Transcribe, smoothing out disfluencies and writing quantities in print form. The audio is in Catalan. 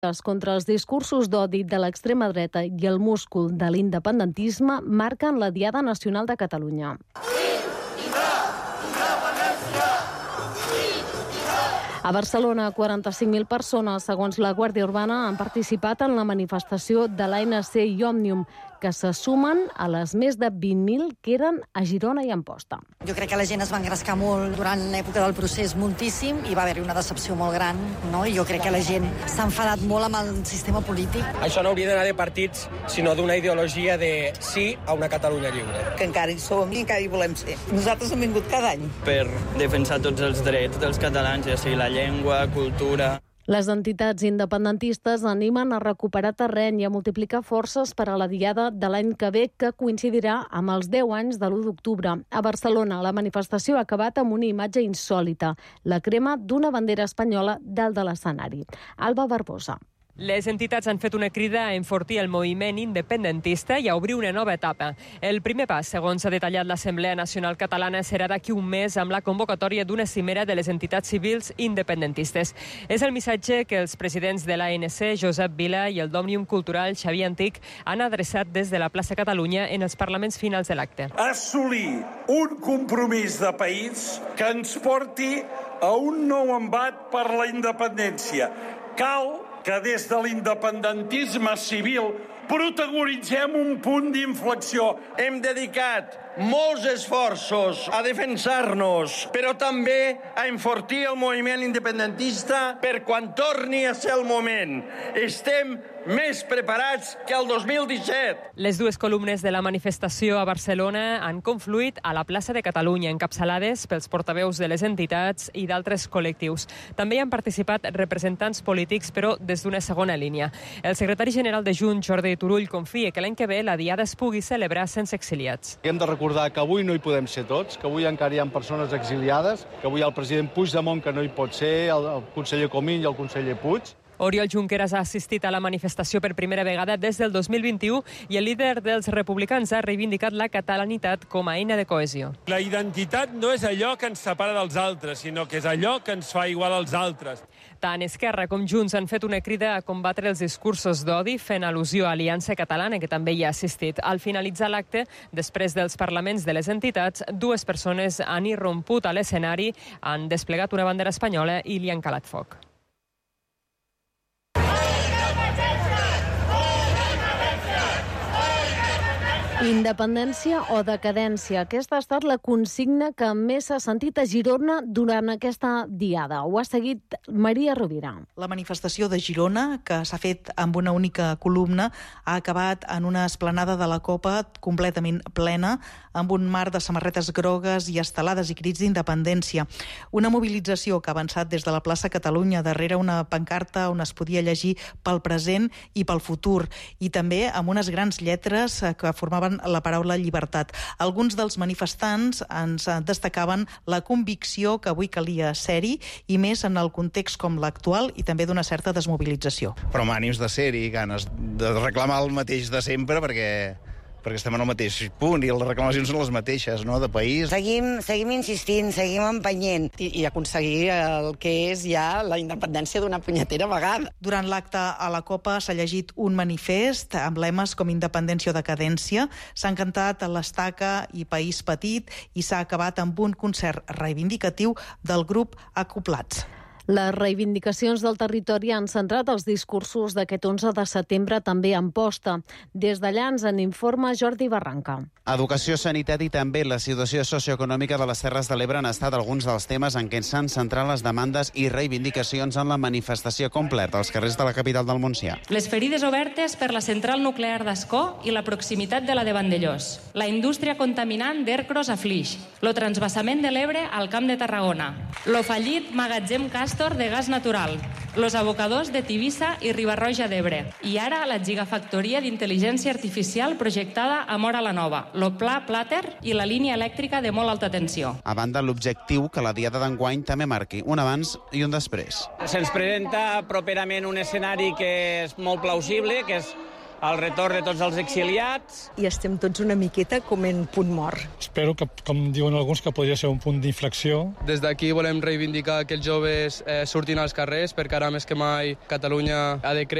contra els discursos d'odi de l'extrema dreta i el múscul de l'independentisme marquen la Diada Nacional de Catalunya. A Barcelona, 45.000 persones, segons la Guàrdia Urbana, han participat en la manifestació de l'ANC i Òmnium, que se sumen a les més de 20.000 que eren a Girona i Amposta. Jo crec que la gent es va engrescar molt durant l'època del procés, moltíssim, i va haver-hi una decepció molt gran, no? I jo crec que la gent s'ha enfadat molt amb el sistema polític. Això no hauria d'anar de partits, sinó d'una ideologia de sí a una Catalunya lliure. Que encara hi som i encara hi volem ser. Nosaltres hem vingut cada any. Per defensar tots els drets dels catalans, ja sigui la llengua, cultura. Les entitats independentistes animen a recuperar terreny i a multiplicar forces per a la Diada de l'any que ve, que coincidirà amb els 10 anys de l'1 d'octubre. A Barcelona, la manifestació ha acabat amb una imatge insòlita, la crema d'una bandera espanyola dalt de l'escenari. Alba Barbosa. Les entitats han fet una crida a enfortir el moviment independentista i a obrir una nova etapa. El primer pas, segons ha detallat l'Assemblea Nacional Catalana, serà d'aquí un mes amb la convocatòria d'una cimera de les entitats civils independentistes. És el missatge que els presidents de l'ANC, Josep Vila, i el d'Òmnium Cultural, Xavier Antic, han adreçat des de la plaça Catalunya en els parlaments finals de l'acte. Assolir un compromís de país que ens porti a un nou embat per la independència. Cal que des de l'independentisme civil protagonitzem un punt d'inflexió. Hem dedicat molts esforços a defensar-nos, però també a enfortir el moviment independentista per quan torni a ser el moment. Estem més preparats que el 2017. Les dues columnes de la manifestació a Barcelona han confluït a la plaça de Catalunya, encapçalades pels portaveus de les entitats i d'altres col·lectius. També hi han participat representants polítics, però des d'una segona línia. El secretari general de Junts, Jordi Turull, confia que l'any que ve la Diada es pugui celebrar sense exiliats. Hem de recordar que avui no hi podem ser tots, que avui encara hi ha persones exiliades, que avui hi ha el president Puigdemont que no hi pot ser, el conseller Comín i el conseller Puig. Oriol Junqueras ha assistit a la manifestació per primera vegada des del 2021 i el líder dels republicans ha reivindicat la catalanitat com a eina de cohesió. La identitat no és allò que ens separa dels altres, sinó que és allò que ens fa igual als altres. Tant Esquerra com Junts han fet una crida a combatre els discursos d'odi, fent al·lusió a Aliança Catalana, que també hi ha assistit. Al finalitzar l'acte, després dels parlaments de les entitats, dues persones han irromput a l'escenari, han desplegat una bandera espanyola i li han calat foc. Independència o decadència? Aquesta ha estat la consigna que més s'ha sentit a Girona durant aquesta diada. Ho ha seguit Maria Rovira. La manifestació de Girona, que s'ha fet amb una única columna, ha acabat en una esplanada de la Copa completament plena, amb un mar de samarretes grogues i estelades i crits d'independència. Una mobilització que ha avançat des de la plaça Catalunya, darrere una pancarta on es podia llegir pel present i pel futur, i també amb unes grans lletres que formaven la paraula llibertat. Alguns dels manifestants ens destacaven la convicció que avui calia ser-hi, i més en el context com l'actual, i també d'una certa desmobilització. Però amb ànims de ser-hi, ganes de reclamar el mateix de sempre, perquè estem en el mateix punt i les reclamacions són les mateixes, no?, de país. Seguim insistint, seguim empenyent. I aconseguir el que és ja la independència d'una punyetera vegada. Durant l'acte a la Copa s'ha llegit un manifest amb lemes com independència o decadència, s'han cantat l'Estaca i País Petit i s'ha acabat amb un concert reivindicatiu del grup Acoplats. Les reivindicacions del territori han centrat els discursos d'aquest 11 de setembre també a Amposta. Des d'allà ens en informa Jordi Barranca. Educació, sanitat i també la situació socioeconòmica de les Terres de l'Ebre han estat alguns dels temes en què s'han centrat les demandes i reivindicacions en la manifestació completa als carrers de la capital del Montsià. Les ferides obertes per la central nuclear d'Ascó i la proximitat de la de Vandellós. La indústria contaminant d'Ercros a Flix. Lo transvasament de l'Ebre al Camp de Tarragona. Lo fallit magatzem Castor de gas natural. Los abocadors de Tivissa i Riba-roja d'Ebre. I ara la gigafactoria d'intel·ligència artificial projectada a Móra la Nova. Lo pla Plater i la línia elèctrica de molt alta tensió. A banda, l'objectiu que la diada d'enguany també marqui un abans i un després. Se'ns presenta properament un escenari que és molt plausible, que és el retorn de tots els exiliats. I estem tots una miqueta com en punt mort. Espero que, com diuen alguns, que podria ser un punt d'inflexió. Des d'aquí volem reivindicar que els joves surtin als carrers, perquè ara més que mai Catalunya ha de créixer